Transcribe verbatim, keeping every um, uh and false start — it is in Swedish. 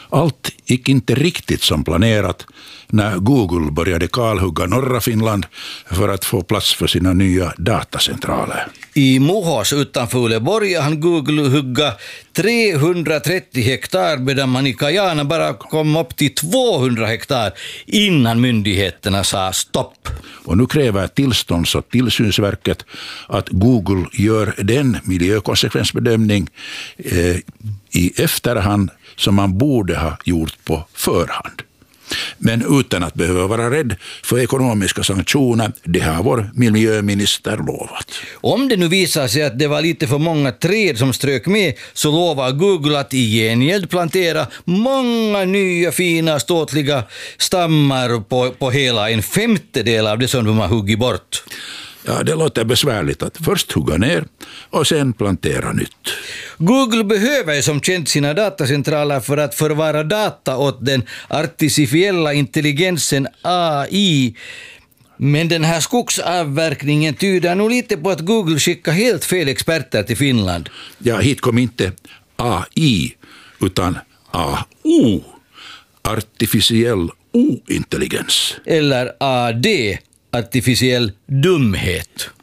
Allt gick inte riktigt som planerat när Google började kalhugga norra Finland för att få plats för sina nya datacentraler. I Mohås utanför Uleåborg hann Google hugga trehundratrettio hektar medan man i Kajana bara kom upp till tvåhundra hektar innan myndigheterna sa stopp. Och nu kräver tillstånds- och tillsynsverket att Google gör den miljökonsekvensbedömning eh, i efterhand som man borde ha gjort på förhand. Men utan att behöva vara rädd för ekonomiska sanktioner, det har vår miljöminister lovat. Om det nu visar sig att det var lite för många träd som strök med, så lovar Google att i gengäld plantera många nya fina ståtliga stammar på, på hela en femtedel av det som de har huggit bort. Ja, det låter besvärligt att först hugga ner och sen plantera nytt. Google behöver som känt sina datacentraler för att förvara data åt den artificiella intelligensen A I. Men den här skogsavverkningen tyder nog lite på att Google skickar helt fel experter till Finland. Ja, hit kom inte A I utan A O, artificiell ointelligens. Eller A D, artificiell dumhet.